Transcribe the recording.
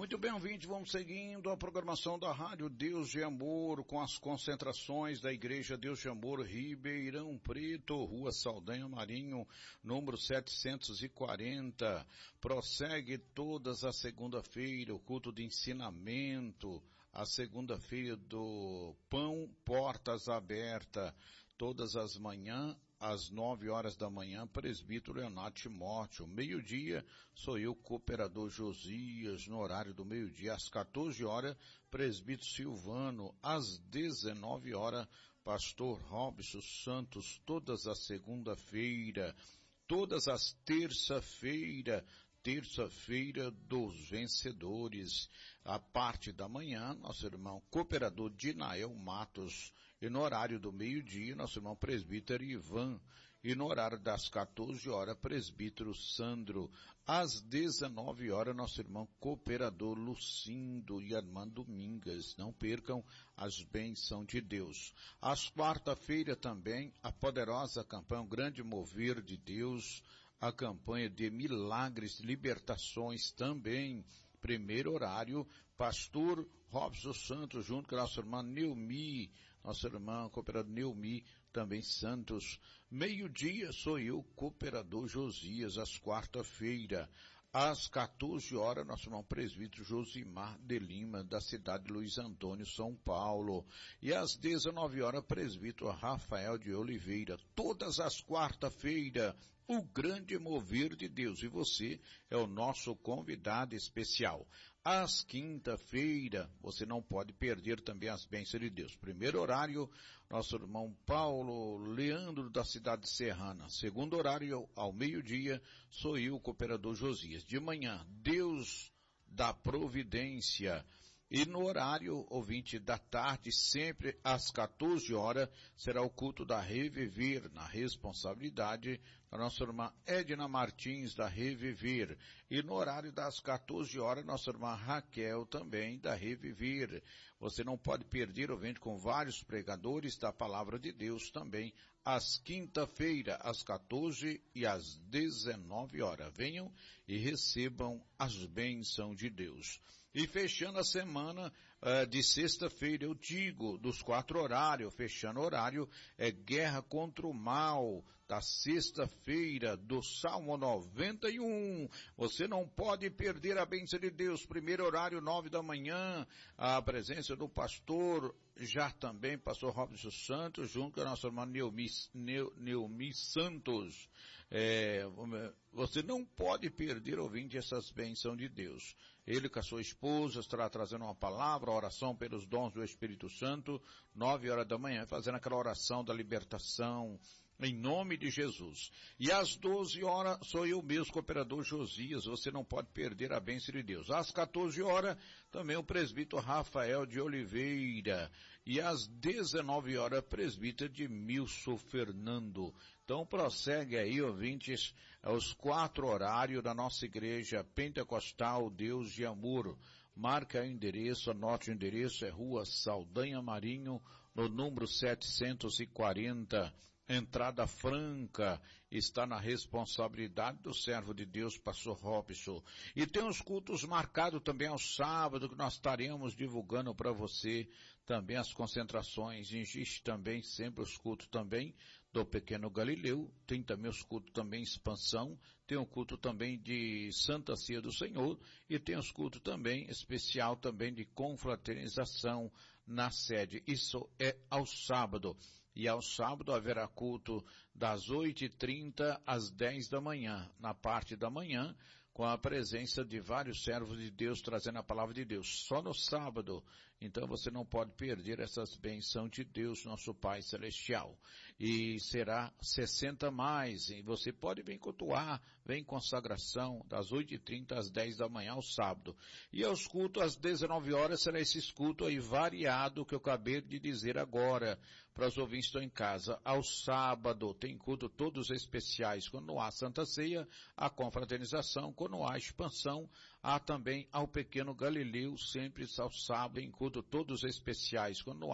Muito bem, ouvinte, vamos seguindo a programação da Rádio Deus de Amor com as concentrações da Igreja Deus de Amor Ribeirão Preto, Rua Saldanha Marinho, número 740. Prossegue todas as segunda-feira o culto de ensinamento, a segunda-feira do Pão Portas Abertas, todas as manhãs, às 9 horas da manhã, presbítero Leonardo Timóteo. Meio-dia, sou eu, cooperador Josias, no horário do meio-dia. Às 14 horas, presbítero Silvano. Às 19 horas, pastor Robson Santos. Todas as segunda-feira, todas as terça-feira dos vencedores. A parte da manhã, nosso irmão cooperador Dinael Matos. E no horário do meio-dia, nosso irmão presbítero Ivan. E no horário das 14 horas, presbítero Sandro. Às 19 horas, nosso irmão cooperador Lucindo e irmã Domingas. Não percam as bênçãos de Deus. Às quarta-feira também, a poderosa campanha, o grande mover de Deus, a campanha de milagres, libertações também. Primeiro horário, pastor Robson Santos, junto com a nossa irmã Neumi, nossa irmã cooperador Neumi, também Santos. Meio-dia, sou eu, cooperador Josias, às quarta-feira. Às 14 horas, nosso irmão presbítero Josimar de Lima, da cidade de Luiz Antônio, São Paulo. E às 19 horas, presbítero Rafael de Oliveira. Todas as quarta-feira, o grande mover de Deus. E você é o nosso convidado especial. Às quinta-feira, você não pode perder também as bênçãos de Deus. Primeiro horário, nosso irmão Paulo Leandro, da cidade de Serrana. Segundo horário, ao meio-dia, sou eu, o cooperador Josias. De manhã, Deus da Providência. E no horário, ouvinte, da tarde, sempre às 14 horas, será o culto da Reviver, na responsabilidade da nossa irmã Edna Martins, da Reviver. E no horário das 14 horas, nossa irmã Raquel, também, da Reviver. Você não pode perder, ouvinte, com vários pregadores da Palavra de Deus também, às quinta-feira, às 14 e às 19 horas. Venham e recebam as bênçãos de Deus. E fechando a semana de sexta-feira, eu digo, dos 4 horários, fechando o horário, é Guerra contra o Mal, da sexta-feira, do Salmo 91. Você não pode perder a bênção de Deus. Primeiro horário, 9 da manhã, a presença do pastor, já também, pastor Robson Santos, junto com a nossa irmã Neumi Santos. Você não pode perder, ouvinte, essas bênçãos de Deus. Ele com a sua esposa estará trazendo uma palavra, oração pelos dons do Espírito Santo, 9 horas da manhã, fazendo aquela oração da libertação, em nome de Jesus. E às 12 horas, sou eu mesmo, cooperador Josias, você não pode perder a bênção de Deus. Às 14 horas, também o presbítero Rafael de Oliveira. E às 19 horas, presbítero de Milson Fernando. Então prossegue aí, ouvintes, os 4 horários da nossa igreja pentecostal Deus de Amor. Marca o endereço, anote o endereço, é Rua Saldanha Marinho, no número 740. Entrada franca, está na responsabilidade do servo de Deus, pastor Robson. E tem os cultos marcados também ao sábado, que nós estaremos divulgando para você também as concentrações. Existe também sempre os cultos também do Pequeno Galileu, tem também os cultos também expansão, tem o culto também de Santa Ceia do Senhor e tem os cultos também especial também de confraternização na sede. Isso é ao sábado. E ao sábado haverá culto das 8h30 às 10 da manhã, na parte da manhã, com a presença de vários servos de Deus trazendo a palavra de Deus, só no sábado. Então você não pode perder essas bênçãos de Deus, nosso Pai Celestial. E será 60 mais, e você pode vir cultuar, vem consagração, das 8h30 às 10 da manhã ao sábado. E aos cultos às 19 horas será esse culto aí variado que eu acabei de dizer agora, para os ouvintes que estão em casa. Ao sábado tem culto todos especiais, quando há Santa Ceia, a confraternização, quando há expansão, há também ao Pequeno Galileu, sempre ao sábado, em culto todos especiais, quando